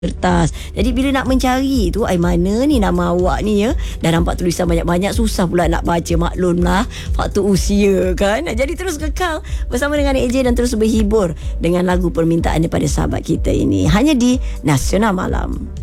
kertas. Jadi bila nak mencari tu, ai mana ni nama awak ni ya, dah nampak tulisan banyak-banyak, susah pula nak baca, maklumlah faktor usia kan. Jadi terus kekal bersama dengan AJ dan terus berhibur dengan lagu permintaan daripada sahabat kita ini hanya di Nasional Malam.